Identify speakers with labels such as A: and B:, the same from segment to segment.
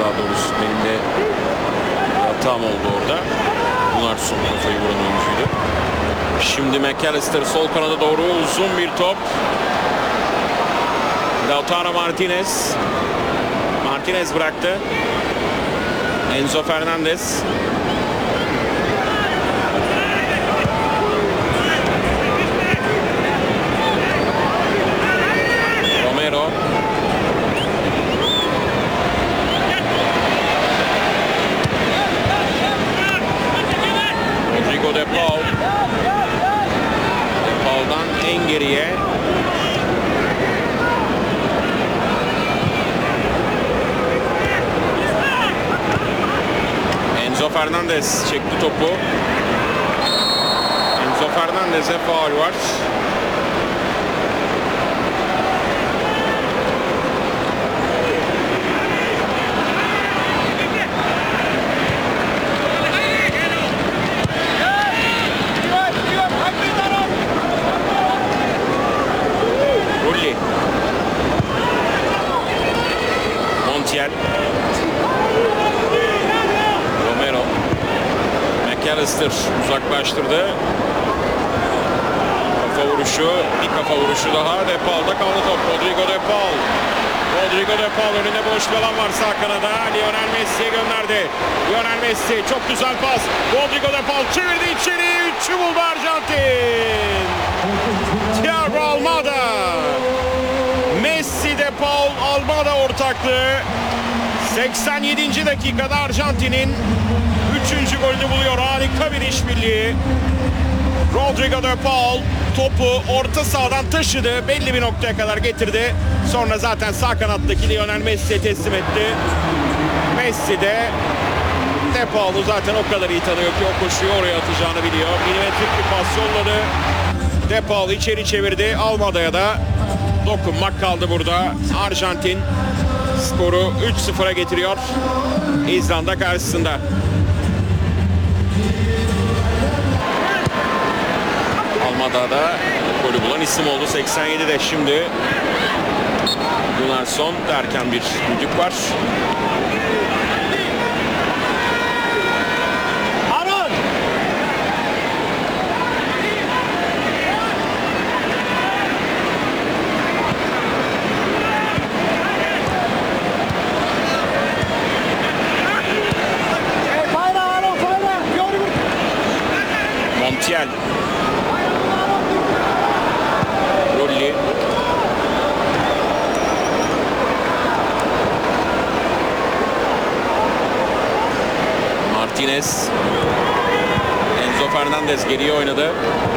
A: daha doğrusu. Benim de hatam oldu orada. Bunlar son kafayı vuran oyuncuydu. Şimdi McAllister sol kanada doğru uzun bir top. Lautaro Martinez. Martinez bıraktı. Enzo Fernandez. Romero. Rodrigo de Paul. De Paul'dan en geriye. Enzo Fernandez çekti topu. Enzo Fernandez'e faul var. Rulli. Montiel. Romero. McAllister uzaklaştırdı. Kafa vuruşu, bir kafa vuruşu daha. De Paul'da kaldı top. Rodrigo de Paul. Rodrigo de Paul önünde boş bir alan var sağ kanada. Lionel Messi'ye gönderdi. Lionel Messi çok güzel pas. Rodrigo de Paul çevirdi içeri. 3'ü buldu Arjantin. Thiago Almada. Messi, de Paul, Almada ortaklığı. 87. dakikada Arjantin'in 3. golünü buluyor. Harika bir işbirliği. Rodrigo de Paul topu orta sahadan taşıdı. Belli bir noktaya kadar getirdi. Sonra zaten sağ kanattaki Lionel Messi'ye teslim etti. Messi de Paul'u zaten o kadar iyi tanıyor ki o koşuyu oraya atacağını biliyor. Milimetrik bir pas yolladı. De Paul içeri çevirdi. Almada'ya da dokunmak kaldı burada. Arjantin skoru 3-0'a getiriyor İzlanda karşısında. Almada'da golü bulan isim oldu 87'de. Şimdi Gunnarsson derken bir düdük var. Montiel. Rulli. Martinez. Enzo Fernandez geriye oynadı.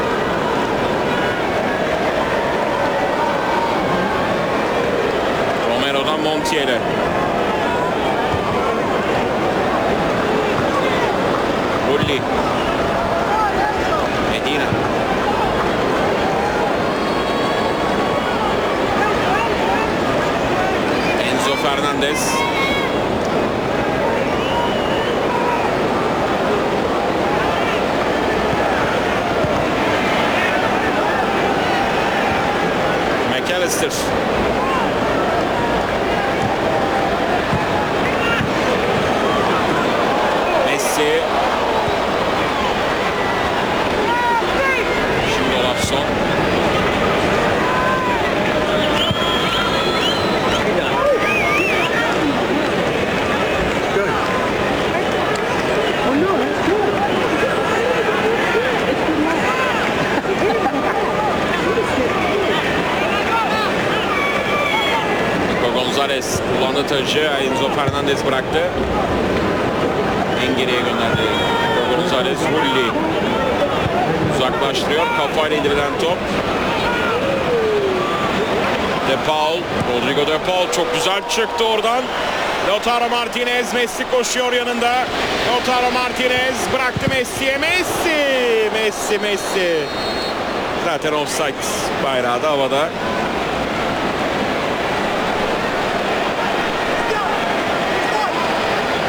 A: Romero'dan Montiel'e. Rulli. Medina. Enzo Fernandez. McAllister. Messi. Şimdi Olafsson. Gonzalez kullandı tacı. Enzo Fernandez bıraktı. En geriye gönderdi. Gonzalez. Rulli uzaklaştırıyor. Kafayla indirilen top. De Paul. Rodrigo de Paul çok güzel çıktı oradan. Lautaro Martinez. Messi koşuyor yanında. Lautaro Martinez bıraktı Messi'ye. Messi. Zaten offside bayrağı da havada.